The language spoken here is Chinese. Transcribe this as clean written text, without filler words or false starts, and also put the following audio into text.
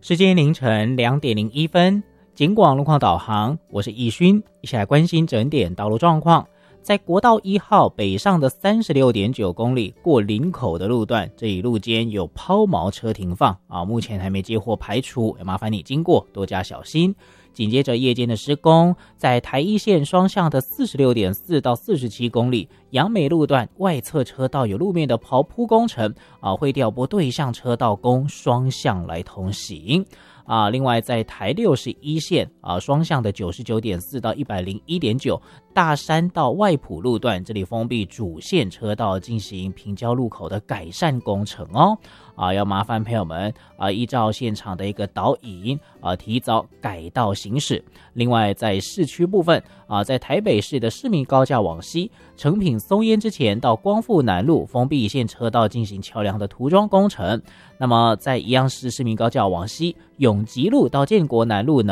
时间凌晨2:01，警广路况导航，我是易勋，一起来关心整点道路状况。在国道1号北上的36.9公里过林口的路段，这一路间有抛锚车停放目前还没接获排除，麻烦你经过多加小心。紧接着夜间的施工，在台一线双向的46.4到47公里杨梅路段外侧车道有路面的刨铺工程会调拨对向车道供双向来通行。另外在台61线双向的99.4到101.9大山到外埔路段，这里封闭主线车道进行平交路口的改善工程要麻烦朋友们依照现场的一个导引提早改道行驶。另外在市区部分在台北市的市民高架往西成品松烟之前到光复南路封闭一线车道进行桥梁的涂装工程。那么在一样是市民高架往西永吉路到建国南路呢